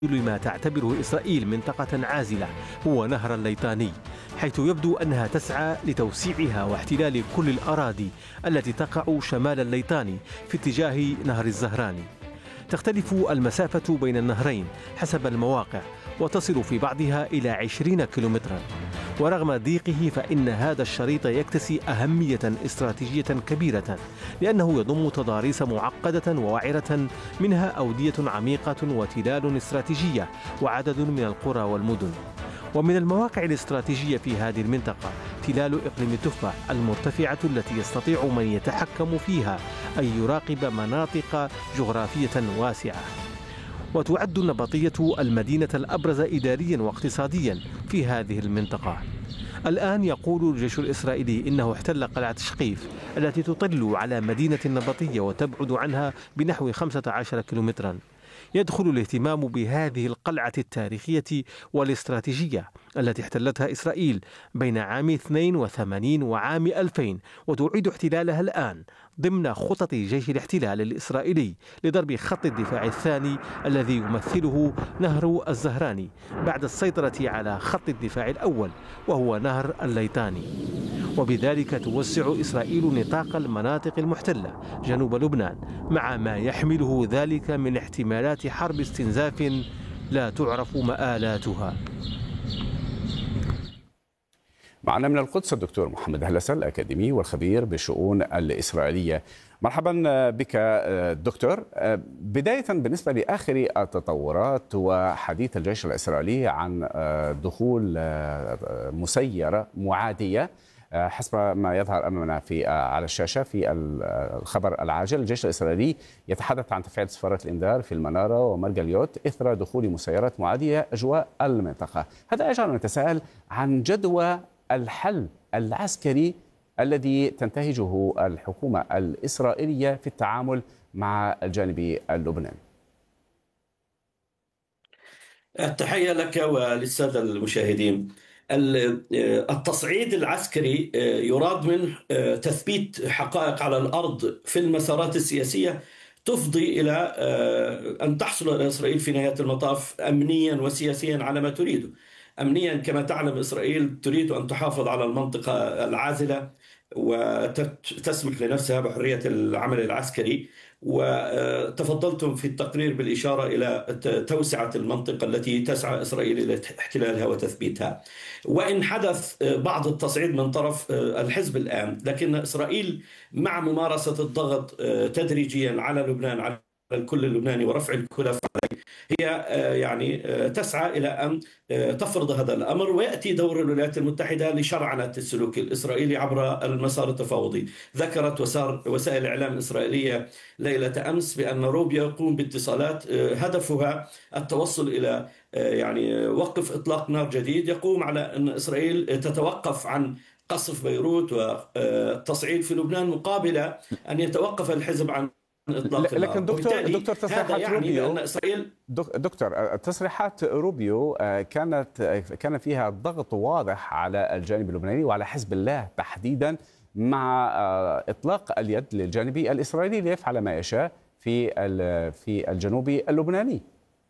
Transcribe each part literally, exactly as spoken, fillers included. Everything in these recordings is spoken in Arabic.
لما تعتبره إسرائيل منطقة عازلة هو نهر الليطاني، حيث يبدو أنها تسعى لتوسيعها واحتلال كل الأراضي التي تقع شمال الليطاني في اتجاه نهر الزهراني. تختلف المسافة بين النهرين حسب المواقع وتصل في بعضها إلى عشرين كيلومترا، ورغم ضيقه فإن هذا الشريط يكتسي أهمية استراتيجية كبيرة، لأنه يضم تضاريس معقدة ووعرة، منها أودية عميقة وتلال استراتيجية وعدد من القرى والمدن. ومن المواقع الاستراتيجية في هذه المنطقة تلال إقليم تفع المرتفعة التي يستطيع من يتحكم فيها أن يراقب مناطق جغرافية واسعة. وتعد النبطية المدينة الأبرز إداريا واقتصاديا في هذه المنطقة. الآن يقول الجيش الإسرائيلي إنه احتل قلعة شقيف التي تطل على مدينة النبطية وتبعد عنها بنحو خمسة عشر كيلومترا. يدخل الاهتمام بهذه القلعة التاريخية والاستراتيجية التي احتلتها إسرائيل بين عام اثنين وثمانين وعام ألفين، وتعيد احتلالها الآن ضمن خطط جيش الاحتلال الإسرائيلي لضرب خط الدفاع الثاني الذي يمثله نهر الزهراني بعد السيطرة على خط الدفاع الأول وهو نهر الليطاني. وبذلك توسع إسرائيل نطاق المناطق المحتلة جنوب لبنان، مع ما يحمله ذلك من احتمالات حرب استنزاف لا تعرف مآلاتها. معنا من القدس الدكتور محمد هلسة الأكاديمي والخبير بالشؤون الإسرائيلية. مرحبا بك دكتور. بداية بالنسبة لآخر التطورات وحديث الجيش الإسرائيلي عن دخول مسيرة معادية حسب ما يظهر أمامنا في على الشاشة في الخبر العاجل، الجيش الإسرائيلي يتحدث عن تفعيل صفارة الإنذار في المنارة ومرجليوت إثر دخول مسيرات معادية أجواء المنطقة. هذا يجعلنا نتساءل عن جدوى الحل العسكري الذي تنتهجه الحكومة الإسرائيلية في التعامل مع الجانب اللبناني. التحية لك وللسادة المشاهدين. التصعيد العسكري يراد منه تثبيت حقائق على الأرض في المسارات السياسية تفضي إلى أن تحصل إسرائيل في نهاية المطاف أمنيا وسياسيا على ما تريده. أمنيا كما تعلم إسرائيل تريد أن تحافظ على المنطقة العازلة وتسمح لنفسها بحرية العمل العسكري، وتفضلتم في التقرير بالإشارة إلى توسعة المنطقة التي تسعى إسرائيل إلى احتلالها وتثبيتها. وإن حدث بعض التصعيد من طرف الحزب الآن، لكن إسرائيل مع ممارسة الضغط تدريجيا على لبنان، على الكل اللبناني ورفع الكلف عليه، هي يعني تسعى إلى أن تفرض هذا الأمر، ويأتي دور الولايات المتحدة لشرعنة السلوك الإسرائيلي عبر المسار التفاوضي. ذكرت وسائل الإعلام الإسرائيلية ليلة أمس بأن روبيو يقوم باتصالات هدفها التوصل إلى يعني وقف إطلاق نار جديد يقوم على أن إسرائيل تتوقف عن قصف بيروت والتصعيد في لبنان مقابل أن يتوقف الحزب عن إطلاق النار. لكن دكتور دكتور تصريحات يعني روبيو إسرائيل دكتور تصريحات روبيو كانت كان فيها ضغط واضح على الجانب اللبناني وعلى حزب الله تحديدا مع إطلاق اليد للجانب الإسرائيلي ليفعل ما يشاء في في الجنوب اللبناني.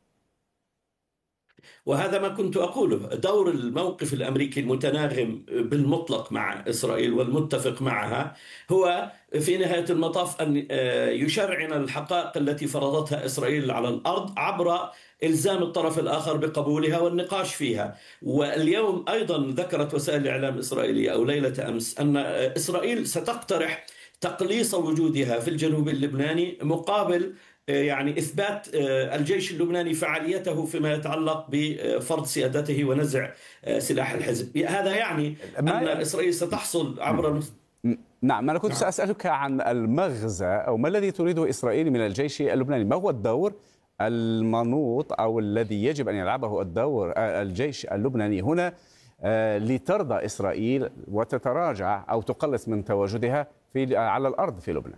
وهذا ما كنت أقوله. دور الموقف الأمريكي المتناغم بالمطلق مع إسرائيل والمتفق معها هو في نهاية المطاف أن يشرعن الحقائق التي فرضتها إسرائيل على الأرض عبر إلزام الطرف الآخر بقبولها والنقاش فيها. واليوم أيضا ذكرت وسائل الإعلام الإسرائيلية أو ليلة أمس أن إسرائيل ستقترح تقليص وجودها في الجنوب اللبناني مقابل يعني إثبات الجيش اللبناني فعاليته فيما يتعلق بفرض سيادته ونزع سلاح الحزب. هذا يعني أن إسرائيل ستحصل عبر نعم. أنا كنت سأسألك عن المغزى أو ما الذي تريده إسرائيل من الجيش اللبناني. ما هو الدور المنوط أو الذي يجب أن يلعبه الدور الجيش اللبناني هنا لترضى إسرائيل وتتراجع أو تقلص من تواجدها في على الأرض في لبنان؟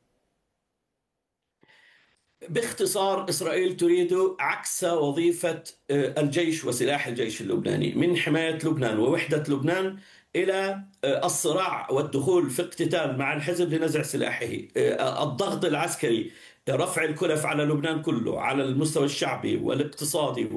باختصار، إسرائيل تريد عكس وظيفة الجيش وسلاح الجيش اللبناني من حماية لبنان ووحدة لبنان إلى الصراع والدخول في اقتتال مع الحزب لنزع سلاحه. الضغط العسكري رفع الكلف على لبنان كله على المستوى الشعبي والاقتصادي